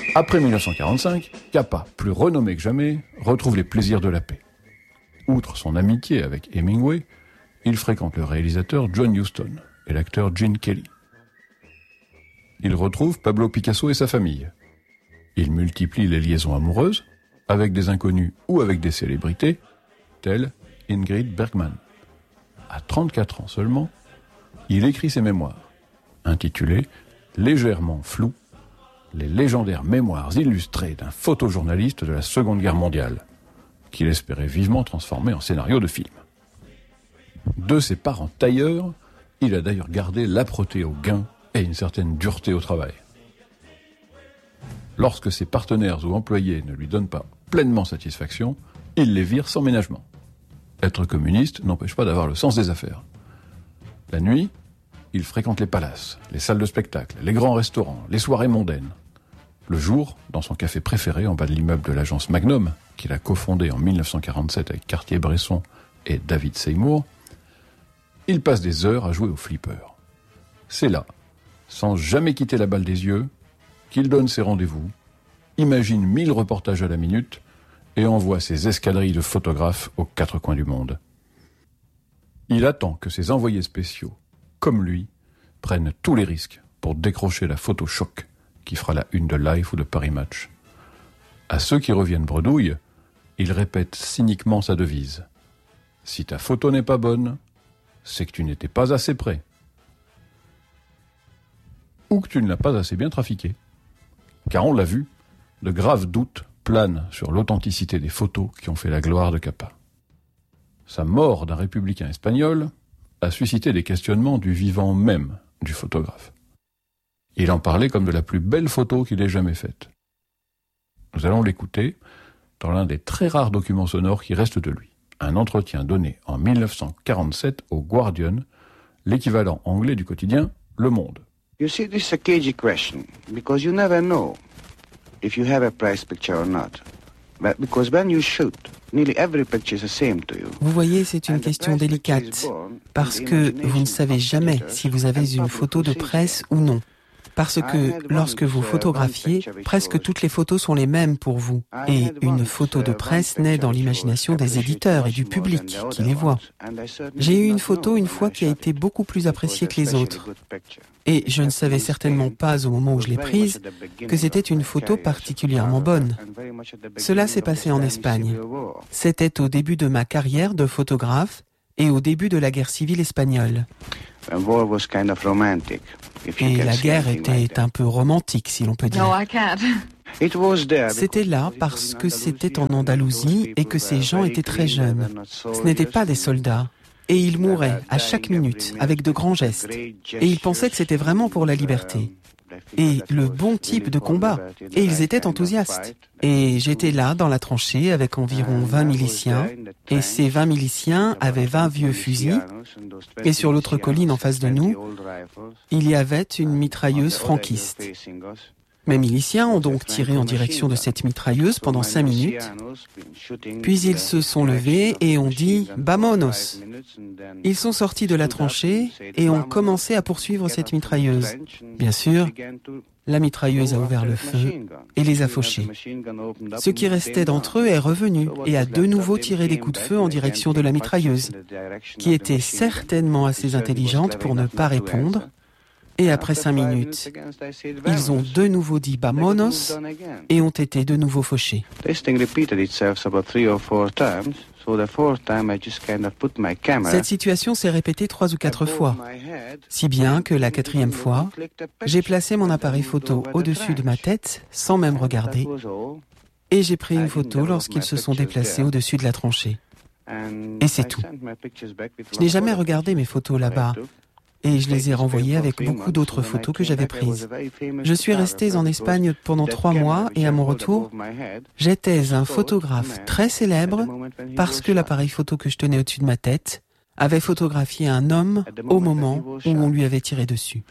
Après 1945, Capa, plus renommé que jamais, retrouve les plaisirs de la paix. Outre son amitié avec Hemingway, il fréquente le réalisateur John Huston et l'acteur Gene Kelly. Il retrouve Pablo Picasso et sa famille. Il multiplie les liaisons amoureuses avec des inconnus ou avec des célébrités, telles Ingrid Bergman. À 34 ans seulement, il écrit ses mémoires, intitulés légèrement flous, les légendaires mémoires illustrées d'un photojournaliste de la Seconde Guerre mondiale, qu'il espérait vivement transformer en scénario de film. De ses parents tailleurs, il a d'ailleurs gardé l'âpreté au gain et une certaine dureté au travail. Lorsque ses partenaires ou employés ne lui donnent pas pleinement satisfaction, il les vire sans ménagement. Être communiste n'empêche pas d'avoir le sens des affaires. La nuit, il fréquente les palaces, les salles de spectacle, les grands restaurants, les soirées mondaines. Le jour, dans son café préféré en bas de l'immeuble de l'agence Magnum, qu'il a cofondé en 1947 avec Cartier-Bresson et David Seymour, il passe des heures à jouer au flipper. C'est là, sans jamais quitter la balle des yeux, qu'il donne ses rendez-vous, imagine 1000 reportages à la minute et envoie ses escadrilles de photographes aux 4 coins du monde. Il attend que ses envoyés spéciaux, comme lui, prennent tous les risques pour décrocher la photo choc qui fera la une de Life ou de Paris Match. À ceux qui reviennent bredouille, il répète cyniquement sa devise. Si ta photo n'est pas bonne, c'est que tu n'étais pas assez prêt. Ou que tu ne l'as pas assez bien trafiqué. Car on l'a vu, de graves doutes planent sur l'authenticité des photos qui ont fait la gloire de Capa. Sa mort d'un républicain espagnol a suscité des questionnements du vivant même du photographe. Il en parlait comme de la plus belle photo qu'il ait jamais faite. Nous allons l'écouter dans l'un des très rares documents sonores qui restent de lui. Un entretien donné en 1947 au Guardian, l'équivalent anglais du quotidien Le Monde. You see, this is a cagey question, because you never know if you have a prize picture or not. But because when you shoot, nearly every picture is the same to you. Vous voyez, c'est une question délicate, parce que vous ne savez jamais si vous avez une photo de presse ou non. Parce que lorsque vous photographiez, presque toutes les photos sont les mêmes pour vous. Et une photo de presse naît dans l'imagination des éditeurs et du public qui les voit. J'ai eu une photo une fois qui a été beaucoup plus appréciée que les autres. Et je ne savais certainement pas au moment où je l'ai prise que c'était une photo particulièrement bonne. Cela s'est passé en Espagne. C'était au début de ma carrière de photographe et au début de la guerre civile espagnole. Et la guerre était un peu romantique, si l'on peut dire. C'était là parce que c'était en Andalousie et que ces gens étaient très jeunes. Ce n'étaient pas des soldats. Et ils mouraient à chaque minute avec de grands gestes. Et ils pensaient que c'était vraiment pour la liberté. Et le bon type de combat. Et ils étaient enthousiastes. Et j'étais là dans la tranchée avec environ 20 miliciens. Et ces 20 miliciens avaient 20 vieux fusils. Et sur l'autre colline en face de nous, il y avait une mitrailleuse franquiste. Mes miliciens ont donc tiré en direction de cette mitrailleuse pendant 5 minutes. Puis ils se sont levés et ont dit « Vamonos ». Ils sont sortis de la tranchée et ont commencé à poursuivre cette mitrailleuse. Bien sûr, la mitrailleuse a ouvert le feu et les a fauchés. Ce qui restait d'entre eux est revenu et a de nouveau tiré des coups de feu en direction de la mitrailleuse, qui était certainement assez intelligente pour ne pas répondre. Et après 5 minutes, ils ont de nouveau dit « Vamonos » et ont été de nouveau fauchés. Cette situation s'est répétée 3 ou 4 fois, si bien que la 4e fois, j'ai placé mon appareil photo au-dessus de ma tête sans même regarder, et j'ai pris une photo lorsqu'ils se sont déplacés au-dessus de la tranchée. Et c'est tout. Je n'ai jamais regardé mes photos là-bas. Et je les ai renvoyés avec beaucoup d'autres photos que j'avais prises. Je suis resté en Espagne pendant 3 mois et à mon retour, j'étais un photographe très célèbre parce que l'appareil photo que je tenais au-dessus de ma tête avait photographié un homme au moment où on lui avait tiré dessus.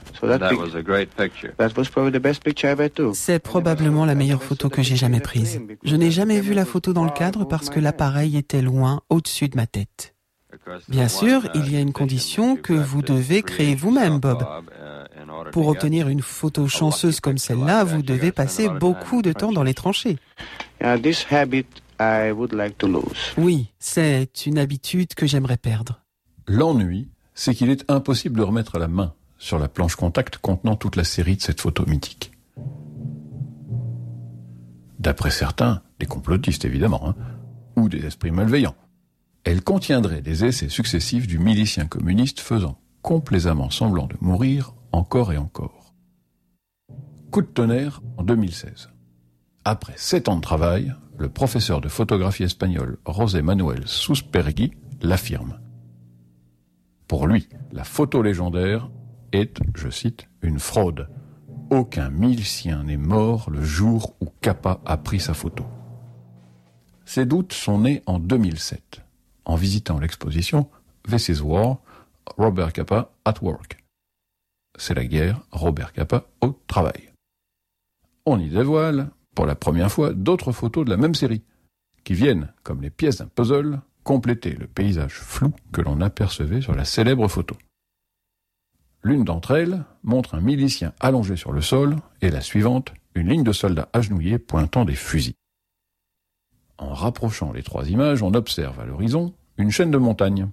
C'est probablement la meilleure photo que j'ai jamais prise. Je n'ai jamais vu la photo dans le cadre parce que l'appareil était loin au-dessus de ma tête. Bien sûr, il y a une condition que vous devez créer vous-même, Bob. Pour obtenir une photo chanceuse comme celle-là, vous devez passer beaucoup de temps dans les tranchées. This habit I would like to lose. Oui, c'est une habitude que j'aimerais perdre. L'ennui, c'est qu'il est impossible de remettre la main sur la planche contact contenant toute la série de cette photo mythique. D'après certains, des complotistes évidemment, ou des esprits malveillants, elle contiendrait des essais successifs du milicien communiste faisant complaisamment semblant de mourir encore et encore. Coup de tonnerre en 2016. Après 7 ans de travail, le professeur de photographie espagnol José Manuel Susperregui l'affirme. Pour lui, la photo légendaire est, je cite, une fraude. Aucun milicien n'est mort le jour où Capa a pris sa photo. Ces doutes sont nés en 2007, en visitant l'exposition This is War, Robert Capa at Work. C'est la guerre, Robert Capa au travail. On y dévoile, pour la première fois, d'autres photos de la même série, qui viennent, comme les pièces d'un puzzle, compléter le paysage flou que l'on apercevait sur la célèbre photo. L'une d'entre elles montre un milicien allongé sur le sol, et la suivante, une ligne de soldats agenouillés pointant des fusils. En rapprochant les 3 images, on observe à l'horizon une chaîne de montagnes.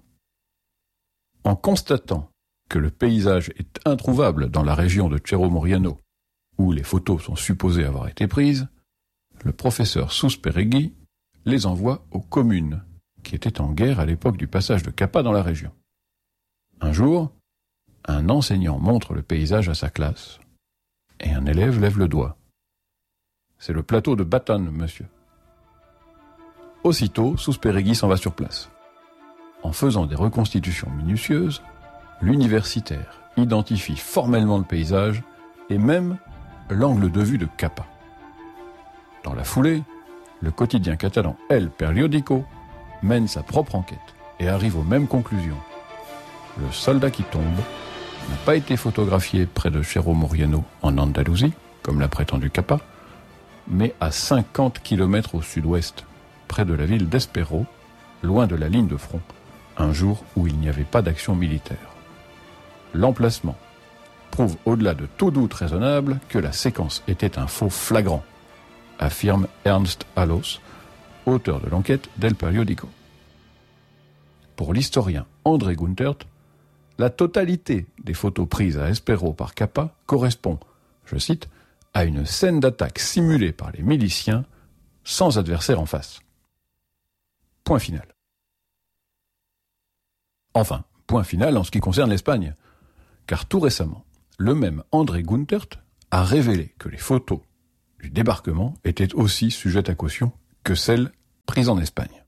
En constatant que le paysage est introuvable dans la région de Cerro Moriano, où les photos sont supposées avoir été prises, le professeur Susperregui les envoie aux communes, qui étaient en guerre à l'époque du passage de Capa dans la région. Un jour, un enseignant montre le paysage à sa classe, et un élève lève le doigt. « C'est le plateau de Batan, monsieur. » Aussitôt, Susperregui s'en va sur place. En faisant des reconstitutions minutieuses, l'universitaire identifie formellement le paysage et même l'angle de vue de Capa. Dans la foulée, le quotidien catalan El Periódico mène sa propre enquête et arrive aux mêmes conclusions. Le soldat qui tombe n'a pas été photographié près de Cerro Moriano en Andalousie, comme l'a prétendu Capa, mais à 50 km au sud-ouest, près de la ville d'Espero, loin de la ligne de front, un jour où il n'y avait pas d'action militaire. L'emplacement prouve au-delà de tout doute raisonnable que la séquence était un faux flagrant, affirme Ernst Allos, auteur de l'enquête d'El Periódico. Pour l'historien André Guntert, la totalité des photos prises à Espero par Capa correspond, je cite, à une scène d'attaque simulée par les miliciens sans adversaire en face. Point final. Enfin, point final en ce qui concerne l'Espagne, car tout récemment, le même André Guntert a révélé que les photos du débarquement étaient aussi sujettes à caution que celles prises en Espagne.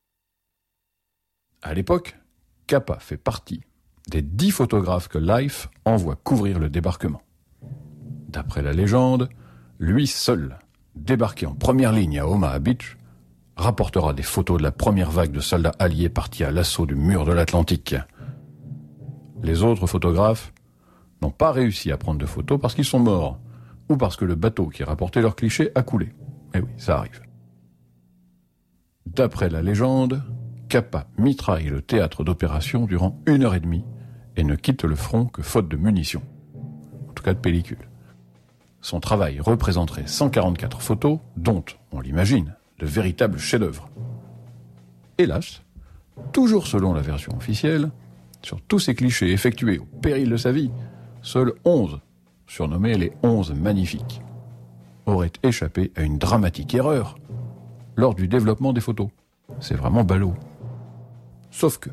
À l'époque, Capa fait partie des 10 photographes que Life envoie couvrir le débarquement. D'après la légende, lui seul, débarqué en première ligne à Omaha Beach, rapportera des photos de la première vague de soldats alliés partis à l'assaut du mur de l'Atlantique. Les autres photographes n'ont pas réussi à prendre de photos parce qu'ils sont morts, ou parce que le bateau qui rapportait leurs clichés a coulé. Eh oui, ça arrive. D'après la légende, Capa mitraille le théâtre d'opération durant 1h30 et ne quitte le front que faute de munitions, en tout cas de pellicules. Son travail représenterait 144 photos, dont, on l'imagine, de véritables chefs-d'œuvre. Hélas, toujours selon la version officielle, sur tous ces clichés effectués au péril de sa vie, seuls 11, surnommés les 11 magnifiques, auraient échappé à une dramatique erreur lors du développement des photos. C'est vraiment ballot. Sauf que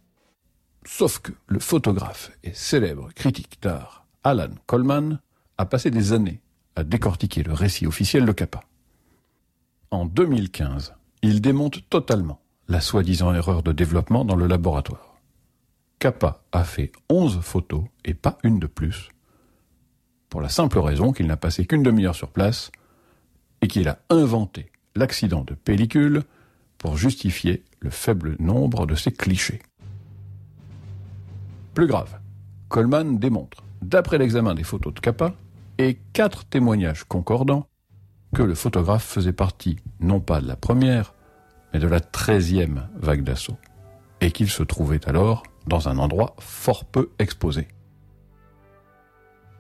le photographe et célèbre critique d'art Alan Coleman a passé des années à décortiquer le récit officiel de Capa. En 2015, il démonte totalement la soi-disant erreur de développement dans le laboratoire. Capa a fait 11 photos et pas une de plus, pour la simple raison qu'il n'a passé qu'une demi-heure sur place et qu'il a inventé l'accident de pellicule pour justifier le faible nombre de ses clichés. Plus grave, Coleman démontre, d'après l'examen des photos de Capa et 4 témoignages concordants, que le photographe faisait partie non pas de la première, mais de la 13e vague d'assaut, et qu'il se trouvait alors dans un endroit fort peu exposé.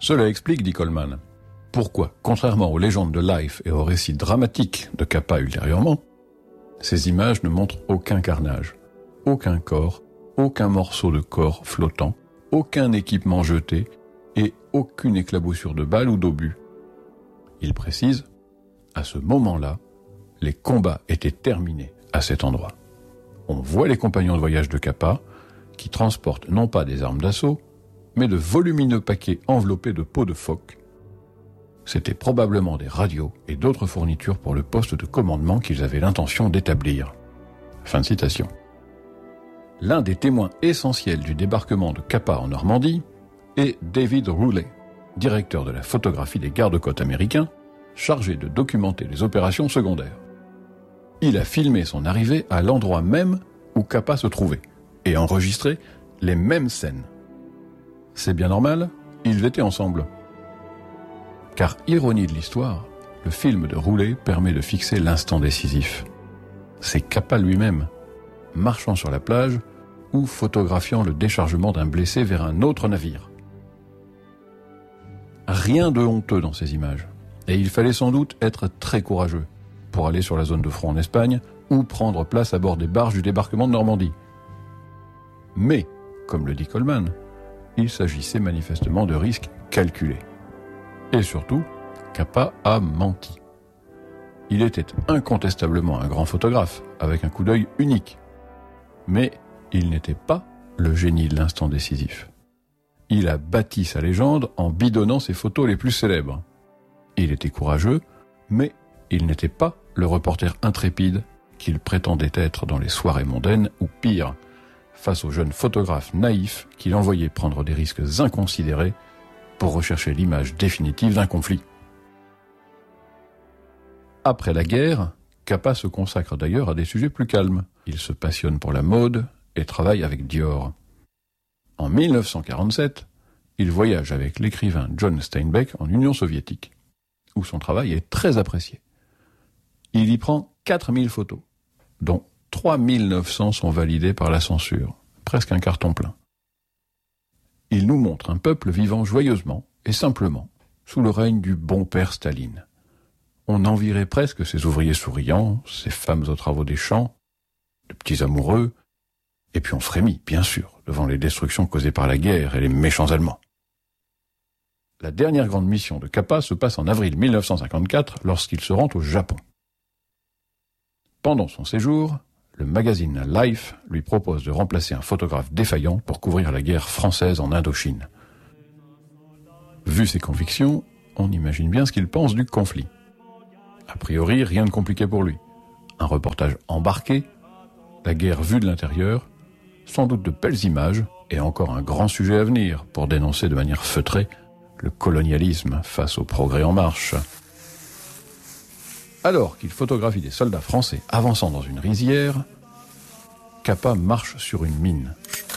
Cela explique, dit Coleman, pourquoi, contrairement aux légendes de Life et aux récits dramatiques de Capa ultérieurement, ces images ne montrent aucun carnage, aucun corps, aucun morceau de corps flottant, aucun équipement jeté et aucune éclaboussure de balles ou d'obus. Il précise, à ce moment-là, les combats étaient terminés à cet endroit. On voit les compagnons de voyage de Capa qui transportent non pas des armes d'assaut, mais de volumineux paquets enveloppés de peaux de phoque. C'étaient probablement des radios et d'autres fournitures pour le poste de commandement qu'ils avaient l'intention d'établir. Fin de citation. L'un des témoins essentiels du débarquement de Capa en Normandie est David Roulet, directeur de la photographie des gardes-côtes américains, chargé de documenter les opérations secondaires. Il a filmé son arrivée à l'endroit même où Capa se trouvait et enregistré les mêmes scènes. C'est bien normal, ils étaient ensemble. Car, ironie de l'histoire, le film de Roulet permet de fixer l'instant décisif. C'est Capa lui-même, marchant sur la plage ou photographiant le déchargement d'un blessé vers un autre navire. Rien de honteux dans ces images, et il fallait sans doute être très courageux pour aller sur la zone de front en Espagne ou prendre place à bord des barges du débarquement de Normandie. Mais, comme le dit Coleman, il s'agissait manifestement de risques calculés. Et surtout, Capa a menti. Il était incontestablement un grand photographe, avec un coup d'œil unique. Mais il n'était pas le génie de l'instant décisif. Il a bâti sa légende en bidonnant ses photos les plus célèbres. Il était courageux, mais il n'était pas le reporter intrépide qu'il prétendait être dans les soirées mondaines, ou pire, face aux jeunes photographes naïfs qu'il envoyait prendre des risques inconsidérés pour rechercher l'image définitive d'un conflit. Après la guerre, Capa se consacre d'ailleurs à des sujets plus calmes. Il se passionne pour la mode et travaille avec Dior. En 1947, il voyage avec l'écrivain John Steinbeck en Union soviétique, où son travail est très apprécié. Il y prend 4000 photos, dont 3900 sont validées par la censure, presque un carton plein. Il nous montre un peuple vivant joyeusement et simplement sous le règne du bon père Staline. On envierait presque ces ouvriers souriants, ces femmes aux travaux des champs, de petits amoureux, et puis on frémit, bien sûr, devant les destructions causées par la guerre et les méchants Allemands. La dernière grande mission de Capa se passe en avril 1954 lorsqu'il se rend au Japon. Pendant son séjour, le magazine Life lui propose de remplacer un photographe défaillant pour couvrir la guerre française en Indochine. Vu ses convictions, on imagine bien ce qu'il pense du conflit. A priori, rien de compliqué pour lui. Un reportage embarqué, la guerre vue de l'intérieur, sans doute de belles images et encore un grand sujet à venir pour dénoncer de manière feutrée le colonialisme face au progrès en marche. Alors qu'il photographie des soldats français avançant dans une rizière, Capa marche sur une mine.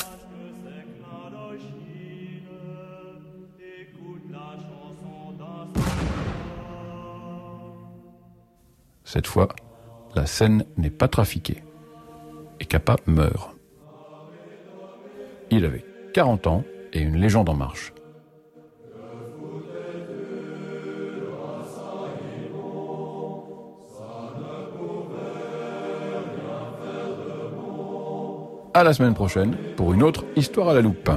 Cette fois, la scène n'est pas trafiquée et Capa meurt. Il avait 40 ans et une légende en marche. À la semaine prochaine pour une autre Histoire à la loupe.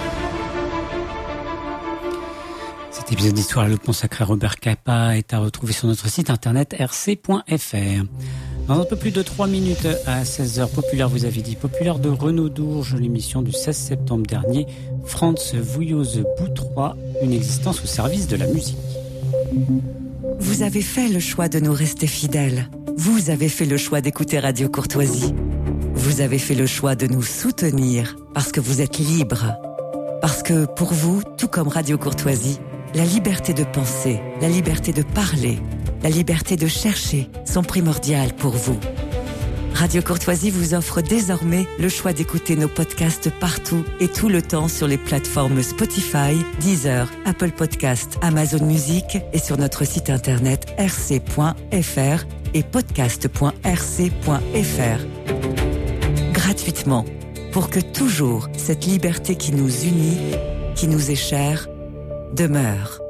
Cet épisode d'Histoire à la loupe consacré à Robert Capa est à retrouver sur notre site internet rc.fr. Dans un peu plus de 3 minutes à 16h, Populaire vous avez dit, Populaire de Renaud Dourges, l'émission du 16 septembre dernier, Franz Vouilloz Boutrois, une existence au service de la musique. Vous avez fait le choix de nous rester fidèles. Vous avez fait le choix d'écouter Radio Courtoisie. Vous avez fait le choix de nous soutenir parce que vous êtes libres. Parce que pour vous, tout comme Radio Courtoisie, la liberté de penser, la liberté de parler, la liberté de chercher sont primordiales pour vous. Radio Courtoisie vous offre désormais le choix d'écouter nos podcasts partout et tout le temps sur les plateformes Spotify, Deezer, Apple Podcasts, Amazon Music et sur notre site internet rc.fr et podcast.rc.fr. Gratuitement, pour que toujours cette liberté qui nous unit, qui nous est chère, demeure.